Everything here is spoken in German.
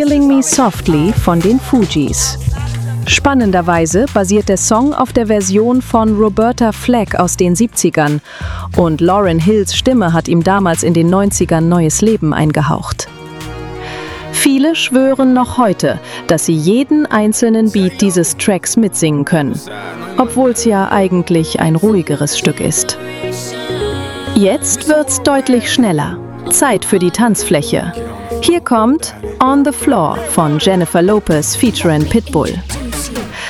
Killing Me Softly von den Fugees. Spannenderweise basiert der Song auf der Version von Roberta Flack aus den 70ern und Lauryn Hills Stimme hat ihm damals in den 90ern neues Leben eingehaucht. Viele schwören noch heute, dass sie jeden einzelnen Beat dieses Tracks mitsingen können, obwohl es ja eigentlich ein ruhigeres Stück ist. Jetzt wird's deutlich schneller. Zeit für die Tanzfläche. Hier kommt On the Floor von Jennifer Lopez featuring Pitbull.